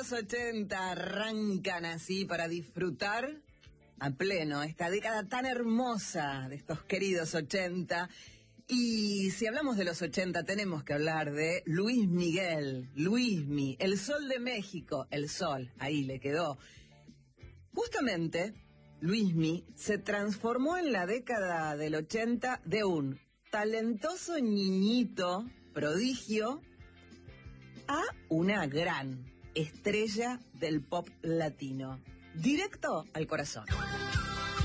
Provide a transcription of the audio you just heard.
los 80 arrancan así para disfrutar a pleno esta década tan hermosa de estos queridos 80. Y si hablamos de los 80 tenemos que hablar de Luis Miguel, Luismi, el Sol de México, el Sol, ahí le quedó. Justamente, Luismi se transformó en la década del 80 de un talentoso niñito prodigio a una gran estrella del pop latino, directo al corazón.